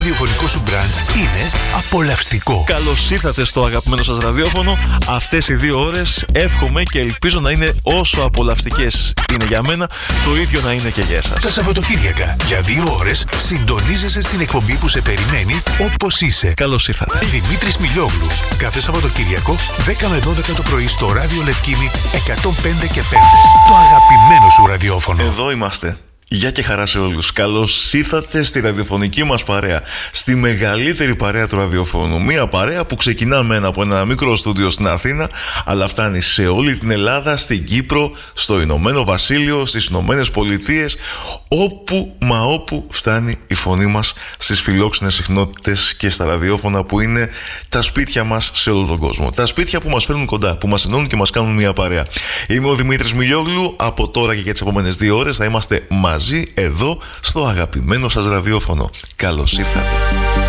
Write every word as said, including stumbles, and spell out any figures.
ραδιοφωνικό σου μπραντς είναι απολαυστικό. Καλώς ήρθατε στο αγαπημένο σας ραδιόφωνο. Αυτές οι δύο ώρες εύχομαι και ελπίζω να είναι όσο απολαυστικές είναι για μένα, το ίδιο να είναι και για εσάς. Τα Σαββατοκύριακα για δύο ώρες συντονίζεσαι στην εκπομπή που σε περιμένει όπως είσαι. Καλώς ήρθατε. Δημήτρης Μιλόγλου. Κάθε Σαββατοκύριακο δέκα με δώδεκα το πρωί στο Ράδιο Λευκίνη εκατόν πέντε και πέντε. Το αγαπημένο σου ραδιόφωνο. Εδώ είμαστε. Γεια και χαρά σε όλους. Καλώς ήρθατε στη ραδιοφωνική μας παρέα. Στη μεγαλύτερη παρέα του ραδιοφώνου. Μία παρέα που ξεκινά μένα από ένα μικρό στούντιο στην Αθήνα, αλλά φτάνει σε όλη την Ελλάδα, στην Κύπρο, στο Ηνωμένο Βασίλειο, στις Ηνωμένες Πολιτείες, όπου μα όπου φτάνει η φωνή μας στις φιλόξενες συχνότητες και στα ραδιόφωνα που είναι τα σπίτια μας σε όλο τον κόσμο. Τα σπίτια που μας φέρνουν κοντά, που μας ενώνουν και μας κάνουν μία παρέα. Είμαι ο Δημήτρης Μιλόγλου. Από τώρα και για τις επόμενες δύο ώρες θα είμαστε μαζί εδώ στο αγαπημένο σας ραδιόφωνο. Καλώς ήρθατε.